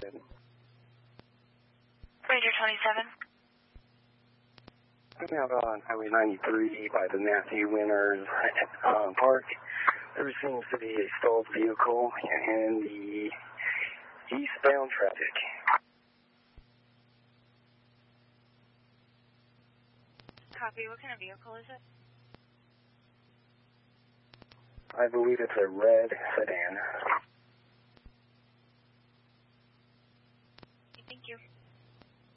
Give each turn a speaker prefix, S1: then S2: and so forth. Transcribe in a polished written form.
S1: Ranger 27.
S2: I'm out on Highway 93 by the Matthew Winters Park. There seems to be a stalled vehicle in the eastbound traffic.
S1: Copy. What kind of vehicle is it?
S2: I believe it's a red sedan.